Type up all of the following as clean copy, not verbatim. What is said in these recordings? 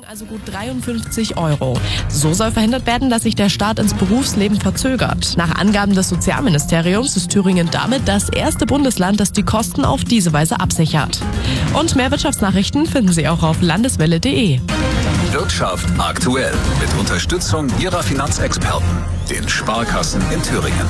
Also gut 53 €. So soll verhindert werden, dass sich der Start ins Berufsleben verzögert. Nach Angaben des Sozialministeriums ist Thüringen damit das erste Bundesland, das die Kosten auf diese Weise absichert. Und mehr Wirtschaftsnachrichten finden Sie auch auf landeswelle.de. Wirtschaft aktuell mit Unterstützung Ihrer Finanzexperten, den Sparkassen in Thüringen.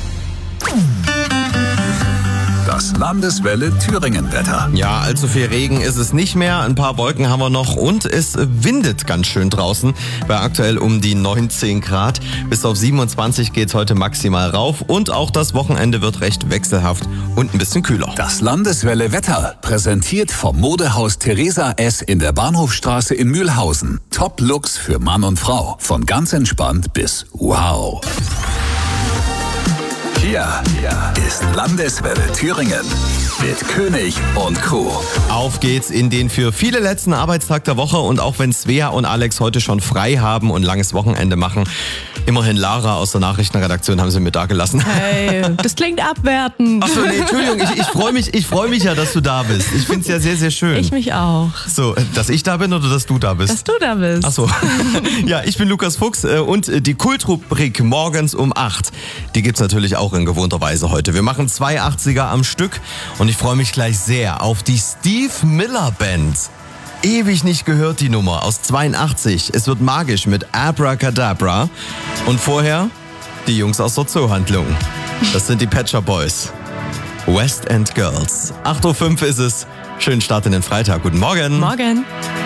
Das Landeswelle Thüringen-Wetter. Ja, allzu viel Regen ist es nicht mehr. Ein paar Wolken haben wir noch und es windet ganz schön draußen. Bei aktuell um die 19 Grad. Bis auf 27 geht's heute maximal rauf und auch das Wochenende wird recht wechselhaft und ein bisschen kühler. Das Landeswelle Wetter präsentiert vom Modehaus Theresa S. in der Bahnhofstraße in Mühlhausen. Top-Looks für Mann und Frau. Von ganz entspannt bis wow. Hier ist Landeswelle Thüringen mit König und Co. Auf geht's in den für viele letzten Arbeitstag der Woche und auch wenn Svea und Alex heute schon frei haben und langes Wochenende machen, immerhin Lara aus der Nachrichtenredaktion haben sie mir da gelassen. Hey, das klingt abwertend. Achso, nee, Entschuldigung, ich freu mich ja, dass du da bist. Ich find's ja sehr, sehr schön. Ich mich auch. So, dass ich da bin oder dass du da bist? Dass du da bist. Achso. Ja, ich bin Lukas Fuchs und die Kultrubrik morgens um 8, die gibt's natürlich auch in gewohnter Weise heute. Wir machen 2 80er am Stück und ich freue mich gleich sehr auf die Steve Miller Band. Ewig nicht gehört die Nummer aus 82. Es wird magisch mit Abracadabra. Und vorher die Jungs aus der Zoohandlung. Das sind die Pet Shop Boys. West End Girls. 8:05 Uhr ist es. Schönen Start in den Freitag. Guten Morgen. Morgen.